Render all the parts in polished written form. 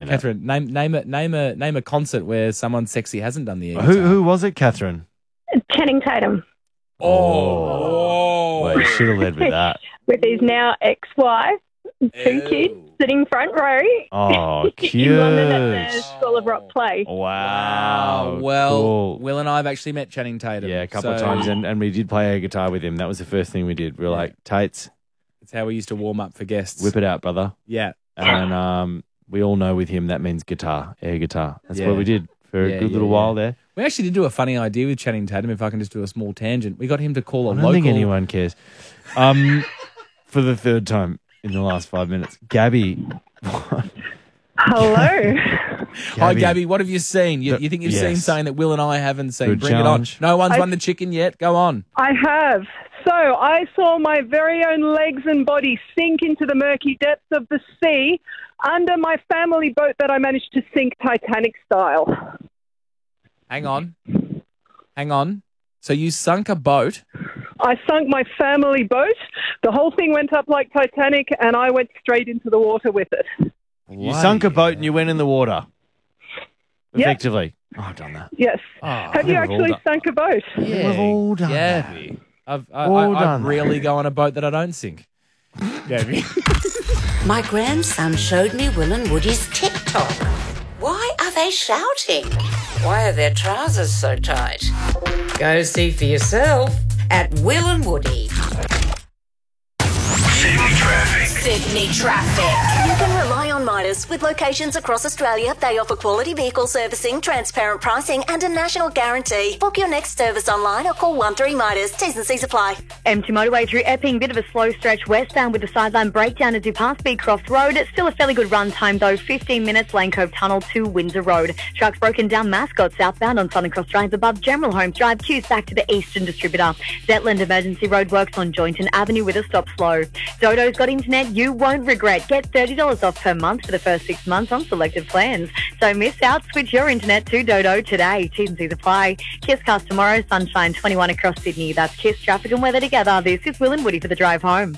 Catherine, name a concert where someone sexy hasn't done the air Who was it, Catherine? Channing Tatum. Well, you should have led with that. With his now ex-wife, 2 kids, sitting front row. Oh, cute. In London at the School of Rock play. Wow. Well, cool. Will and I have actually met Channing Tatum. Yeah, a couple of times, and we did play air guitar with him. That was the first thing we did. We were like, Tates, It's how we used to warm up for guests. whip it out, brother. Yeah. And we all know with him that means guitar, air guitar. That's what we did for a good little while there. We actually did do a funny idea with Channing Tatum, if I can just do a small tangent. We got him to call a I don't think anyone cares. For the third time in the last 5 minutes. Gabby. Hello. Hi, Gabby. What have you seen? You think you've seen something that Will and I haven't seen? Good Bring challenge. it on. No one's won the chicken yet. Go on. I have. So I saw my very own legs and body sink into the murky depths of the sea under my family boat that I managed to sink Titanic style. Hang on. So you sunk a boat? I sunk my family boat. The whole thing went up like Titanic, and I went straight into the water with it. You sunk a boat and you went in the water. Yep. Effectively. Oh, I've done that. Yes. Have you actually sunk a boat? Yeah, we've all done that. I've rarely go on a boat that I don't sink. Gabby. My grandson showed me Will and Woody's TikTok. Why are they shouting? Why are their trousers so tight? Go see for yourself at Will and Woody. Sydney Traffic. You can rely on Midas. With locations across Australia, they offer quality vehicle servicing, transparent pricing and a national guarantee. Book your next service online or call 13 Midas. T's and C's apply. M2 motorway through Epping, bit of a slow stretch westbound with the sideline breakdown as you pass Beecroft Road. It's still a fairly good run time though, 15 minutes, Lane Cove Tunnel to Windsor Road. Trucks broken down Mascot southbound on Southern Cross Drive above General Holmes Drive, queues back to the Eastern Distributor. Zetland Emergency Roadworks on Joynton Avenue with a stop slow. Dodo's got internet you won't regret. Get $30 off per month for the first 6 months on selected plans. So miss out, switch your internet to Dodo today. T's and C's apply. Kiss Cast tomorrow, sunshine 21 across Sydney. That's Kiss traffic and weather together. This is Will and Woody for the drive home.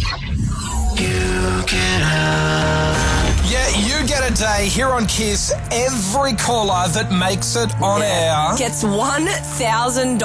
Yeah, you get a day here on Kiss. Every caller that makes it on air gets $1,000.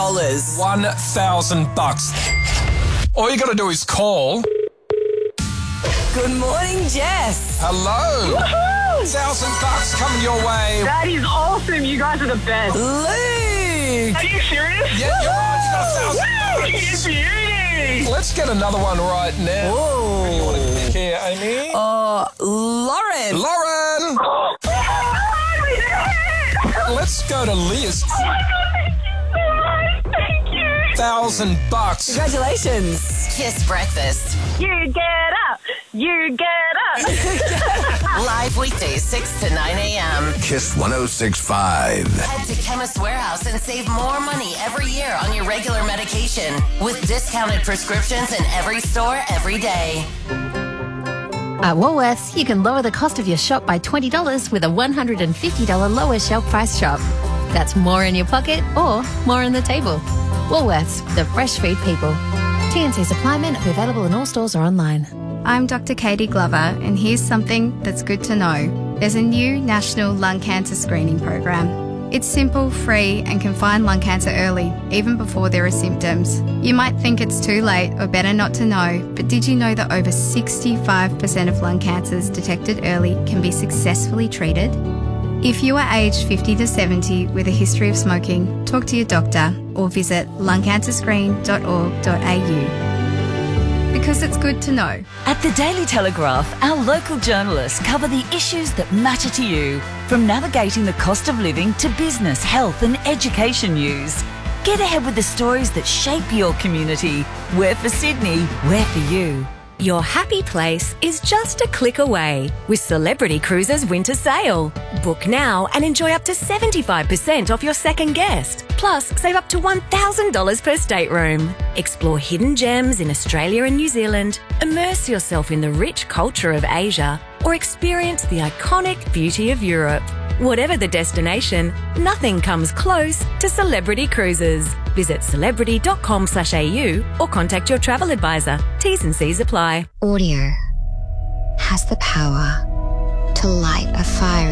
$1,000. All you got to do is call. Good morning, Jess. Hello. Woohoo! $1,000 coming your way. That is awesome. You guys are the best. Luke. Are you serious? Yeah, you're right. You got $1,000. Beauty. Let's get another one right now. Whoa. Who do you want to pick here, Amy? Lauren. Lauren. Oh, we did it. Let's go to Liz. Oh my God, thank you so much. Thank you. $1,000. Congratulations. Kiss breakfast. You get up. You get up. Live weekdays 6 to 9 a.m. Kiss 106.5. Head to Chemist Warehouse and save more money every year on your regular medication with discounted prescriptions in every store every day. At Woolworths, you can lower the cost of your shop by $20 with a $150 lower shelf price shop. That's more in your pocket or more on the table. Woolworths, the fresh food people. T&C supply men are available in all stores or online. I'm Dr. Katie Glover, and here's something that's good to know. There's a new national lung cancer screening program. It's simple, free, and can find lung cancer early, even before there are symptoms. You might think it's too late or better not to know, but did you know that over 65% of lung cancers detected early can be successfully treated? If you are aged 50 to 70 with a history of smoking, talk to your doctor or visit lungcancerscreen.org.au. Because it's good to know. At the Daily Telegraph, our local journalists cover the issues that matter to you, from navigating the cost of living to business, health and education news. Get ahead with the stories that shape your community. We're for Sydney, we're for you. Your happy place is just a click away with Celebrity Cruises Winter Sale. Book now and enjoy up to 75% off your second guest. Plus, save up to $1,000 per stateroom. Explore hidden gems in Australia and New Zealand, immerse yourself in the rich culture of Asia, or experience the iconic beauty of Europe. Whatever the destination, nothing comes close to Celebrity Cruises. Visit celebrity.com/au or contact your travel advisor. T's and C's apply. Audio has the power to light a fire